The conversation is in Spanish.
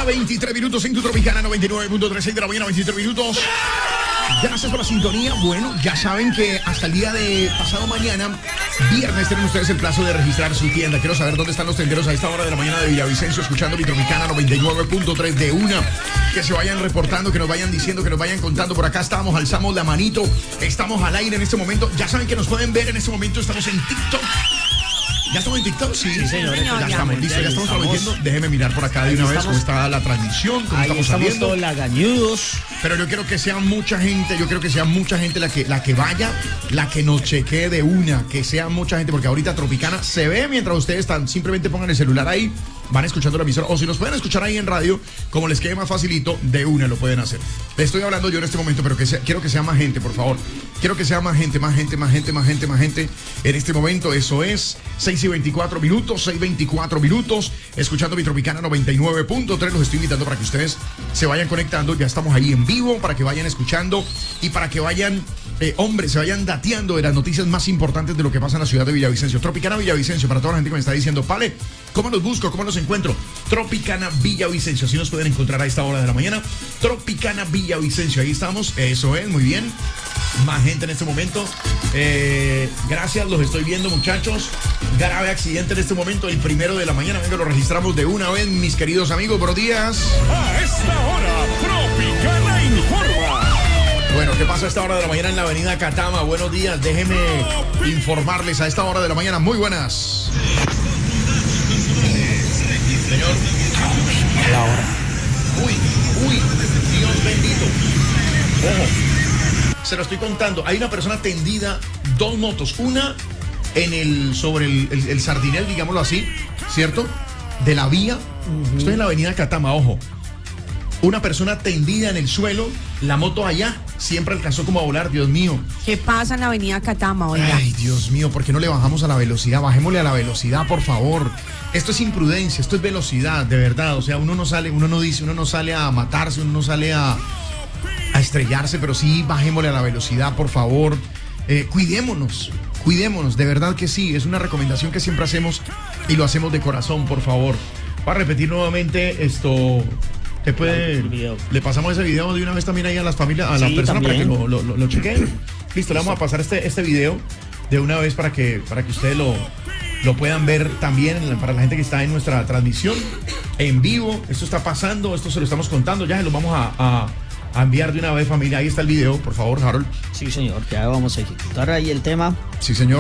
1:23 minutos en tu Tropicana 99.36 de la mañana, 23 minutos. Gracias por la sintonía. Bueno, ya saben que hasta el día de pasado mañana, viernes, tienen ustedes el plazo de registrar su tienda. Quiero saber dónde están los tenderos a esta hora de la mañana de Villavicencio, escuchando mi Tropicana 99.3 de una. Que se vayan reportando, que nos vayan diciendo, que nos vayan contando. Por acá estamos, alzamos la manito. Estamos al aire en este momento. Ya saben que nos pueden ver en este momento. Estamos en TikTok. ¿Ya estamos en TikTok? Sí, señores. Ya estamos, listo, ya estamos transmitiendo. Déjeme mirar por acá de una vez cómo está la transmisión, cómo estamos saliendo. Todos lagañudos. Pero yo quiero que sea mucha gente, la que vaya, la que nos chequee de una, que sea mucha gente, porque ahorita Tropicana se ve mientras ustedes están, simplemente pongan el celular ahí, van escuchando la emisora, o si nos pueden escuchar ahí en radio, como les quede más facilito, de una lo pueden hacer. Le estoy hablando yo en este momento, pero quiero que sea más gente, por favor. Quiero que sea más gente en este momento. Eso es 6:24 minutos, escuchando mi Tropicana 99.3. Los estoy invitando para que ustedes se vayan conectando. Ya estamos ahí en vivo, para que vayan escuchando y para que vayan, se vayan dateando de las noticias más importantes de lo que pasa en la ciudad de Villavicencio. Tropicana Villavicencio, para toda la gente que me está diciendo, Pale, ¿cómo los busco? ¿Cómo los encuentro? Tropicana Villavicencio, así nos pueden encontrar a esta hora de la mañana. Tropicana Villavicencio, ahí estamos, eso es, muy bien. Más gente en este momento. Gracias, los estoy viendo, muchachos. Grave accidente en este momento, el 1 de la mañana. Venga, lo registramos de una vez, mis queridos amigos. Buenos días. A esta hora, Tropicana informa. Bueno, ¿qué pasa a esta hora de la mañana en la avenida Catama? Buenos días, déjenme informarles a esta hora de la mañana. Muy buenas. Señor. A la hora. Uy, Dios bendito. Ojo. Se lo estoy contando. Hay una persona tendida, dos motos, una sobre el sardinel, digámoslo así, ¿cierto? De la vía. Estoy en la avenida Catama, ojo. Una persona tendida en el suelo, la moto allá, siempre alcanzó como a volar, Dios mío. ¿Qué pasa en la avenida Catama, oiga? Ay, Dios mío, ¿por qué no le bajamos a la velocidad? Bajémosle a la velocidad, por favor. Esto es imprudencia, esto es velocidad, de verdad. O sea, uno no sale a matarse, uno no sale a estrellarse, pero sí bajémosle a la velocidad, por favor. Cuidémonos, de verdad que sí. Es una recomendación que siempre hacemos y lo hacemos de corazón, por favor. Para repetir nuevamente esto, le pasamos ese video de una vez también ahí a las familias, a la persona también, para que lo chequen. Listo, le vamos a pasar este video de una vez para que ustedes lo puedan ver también, para la gente que está en nuestra transmisión en vivo. Esto está pasando, esto se lo estamos contando, ya se lo vamos a enviar de una vez, familia. Ahí está el video, por favor, Harold. Sí, señor, ya vamos a ejecutar ahí el tema. Sí, señor.